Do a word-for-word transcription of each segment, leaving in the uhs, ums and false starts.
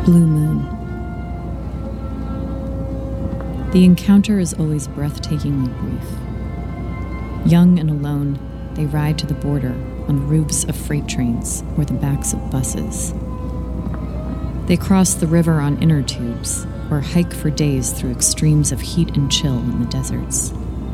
Blue moon. The encounter is always breathtakingly brief. Young and alone, they ride to the border on roofs of freight trains or the backs of buses. They cross the river on inner tubes or hike for days through extremes of heat and chill in the deserts.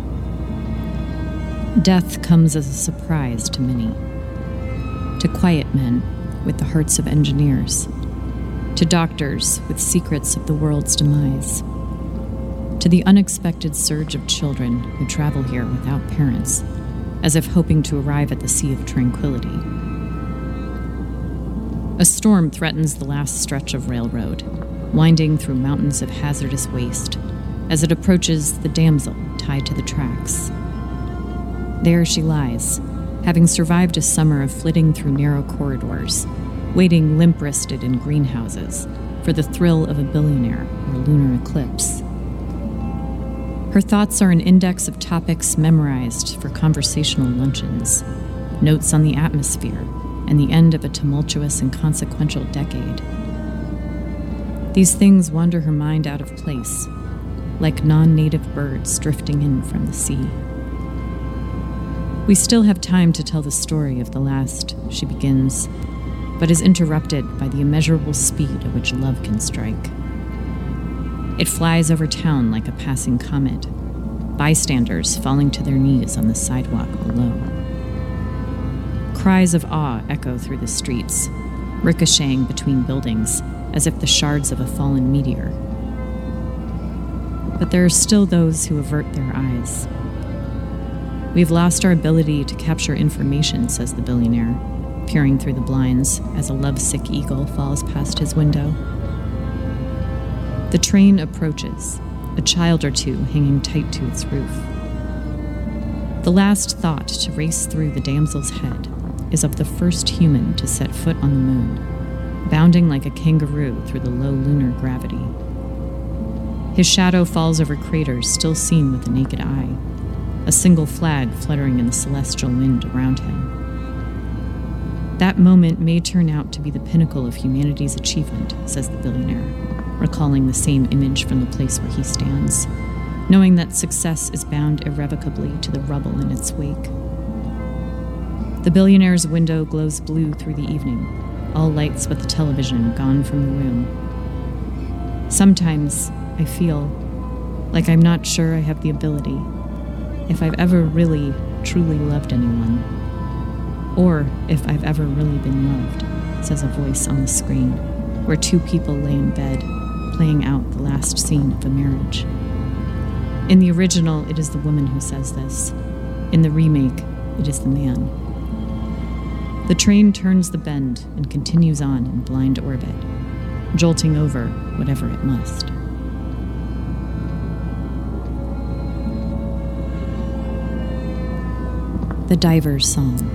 Death comes as a surprise to many. To quiet men with the hearts of engineers. To doctors with secrets of the world's demise. To the unexpected surge of children who travel here without parents, as if hoping to arrive at the Sea of Tranquility. A storm threatens the last stretch of railroad, winding through mountains of hazardous waste as it approaches the damsel tied to the tracks. There she lies, having survived a summer of flitting through narrow corridors, waiting limp-wristed in greenhouses for the thrill of a billionaire or lunar eclipse. Her thoughts are an index of topics memorized for conversational luncheons, notes on the atmosphere, and the end of a tumultuous and consequential decade. These things wander her mind out of place, like non-native birds drifting in from the sea. We still have time to tell the story of the last, she begins, but is interrupted by the immeasurable speed at which love can strike. It flies over town like a passing comet, bystanders falling to their knees on the sidewalk below. Cries of awe echo through the streets, ricocheting between buildings as if the shards of a fallen meteor. But there are still those who avert their eyes. We've lost our ability to capture information, says the billionaire, peering through the blinds as a lovesick eagle falls past his window. The train approaches, a child or two hanging tight to its roof. The last thought to race through the damsel's head is of the first human to set foot on the moon, bounding like a kangaroo through the low lunar gravity. His shadow falls over craters still seen with the naked eye, a single flag fluttering in the celestial wind around him. That moment may turn out to be the pinnacle of humanity's achievement, says the billionaire, recalling the same image from the place where he stands, knowing that success is bound irrevocably to the rubble in its wake. The billionaire's window glows blue through the evening, all lights but the television gone from the room. Sometimes I feel like I'm not sure I have the ability, if I've ever really, truly loved anyone. Or if I've ever really been loved, says a voice on the screen, where two people lay in bed, playing out the last scene of a marriage. In the original, it is the woman who says this. In the remake, it is the man. The train turns the bend and continues on in blind orbit, jolting over whatever it must. The Diver's Song.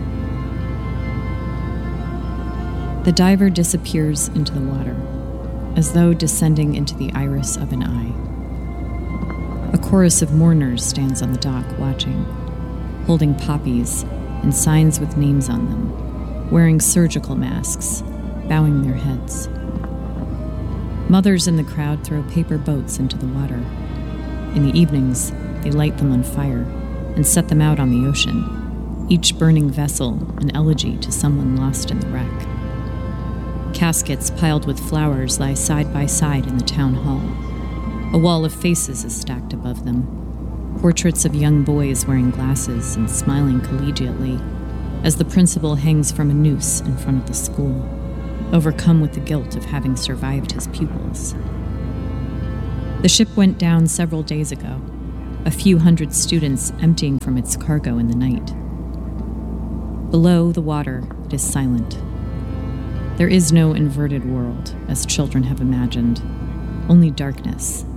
The diver disappears into the water, as though descending into the iris of an eye. A chorus of mourners stands on the dock watching, holding poppies and signs with names on them, wearing surgical masks, bowing their heads. Mothers in the crowd throw paper boats into the water. In the evenings, they light them on fire and set them out on the ocean, each burning vessel an elegy to someone lost in the wreck. Caskets piled with flowers lie side by side in the town hall. A wall of faces is stacked above them, portraits of young boys wearing glasses and smiling collegiately, as the principal hangs from a noose in front of the school, overcome with the guilt of having survived his pupils. The ship went down several days ago, a few hundred students emptying from its cargo in the night. Below the water, it is silent. There is no inverted world, as children have imagined, only darkness